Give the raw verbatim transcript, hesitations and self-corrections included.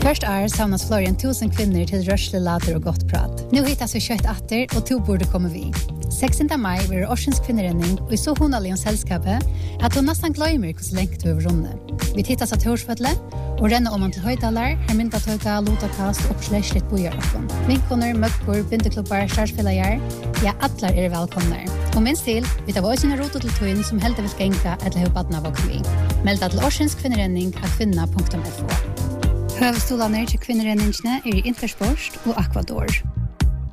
Först är samlas fler än tusen kvinnor till rörsle later och gott prat. Nu hittas vi kött atter och to borde komma vi. sextonde maj blir Årsens kvinnerenning och i så hon allians sällskapet att hon nästan glömmer hur så länge över runde. Vi tittar så Torsfötle och renner om man till höjdalar, här mynta töka, lotakast och släschligt bojar också. Vinkoner, möckor, bindeklubbar, skärsfällajar, ja, alla är välkomna. Och minst till, vi tar vår sina rotor till tøyen som helt vill gänka eller hur badna vågar vi. Melda till Årsens kvinnerenning av kvinna punkt f o. Høvstolarna til kvinnerenningsne er i Intersport og Aquador.